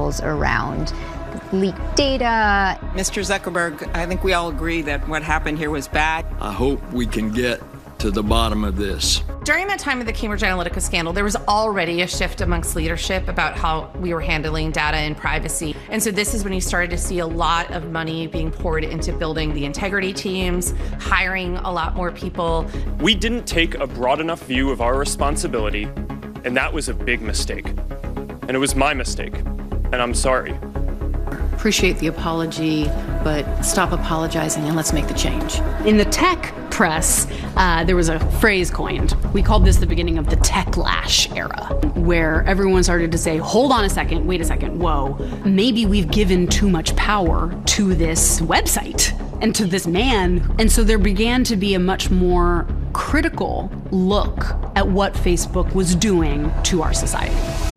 scandals around leaked data. Mr. Zuckerberg, I think we all agree that what happened here was bad. I hope we can get to the bottom of this. During that time of the Cambridge Analytica scandal, there was already a shift amongst leadership about how we were handling data and privacy. And so this is when you started to see a lot of money being poured into building the integrity teams, hiring a lot more people. We didn't take a broad enough view of our responsibility, and that was a big mistake. And it was my mistake, and I'm sorry. Appreciate the apology, but stop apologizing and let's make the change. In the tech press, there was a phrase coined. We called this the beginning of the techlash era, where everyone started to say, hold on a second, wait a second, whoa, maybe we've given too much power to this website and to this man. And so there began to be a much more critical look at what Facebook was doing to our society.